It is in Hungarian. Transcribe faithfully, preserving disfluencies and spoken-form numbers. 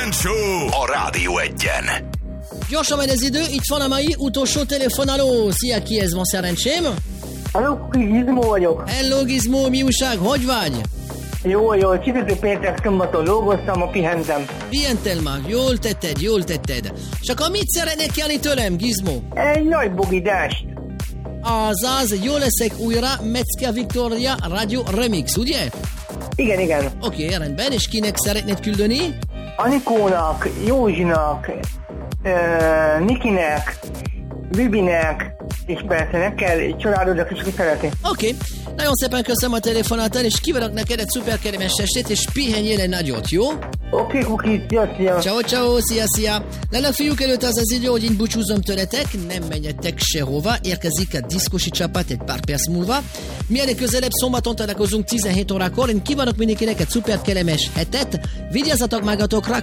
Kejfel Show a Rádió Egyen. Gyorsan megy az idő, itt van a mai utolsó telefonáló. Szia, ki ez, van szerencsém? Halló, Gizmo vagyok. Hello Gizmo, mi újság, hogy vagy? Jó, jó, csütörtök péntek szombaton dolgoztam, a pihentem. Pihentel már, jól tetted, jól tetted. És akkor mit szeretnék kérni tőlem, Gizmo? Egy nagy bugidást. Azaz, jól leszek újra, Metzger Victoria Radio Remix, ugye? Igen, igen. Oké, okay, rendben, és kinek szeretnéd küldeni? Anikónak, Józsinak, uh, Nikinek, Bibinek, és persze neked egy családodnak is szeretni. Oké, okay. Nagyon szépen köszönöm a telefonátán, és kívánok neked egy szuper kellemes estét, és pihenjél egy nagyot, jó? Oké, okay, Kuki, szia, szia. Ciao, ciao, szia, szia. Lenne fiúk, előtt az az idő, hogy én búcsúzom tőletek, nem menjetek sehova, érkezik a diszkosi csapat egy pár perc múlva. Mielőtt közelebb szombaton találkozunk tizenhét órakor, én kívánok mindenkinek egy szuper kellemes hetet, vigyázzatok magatokra,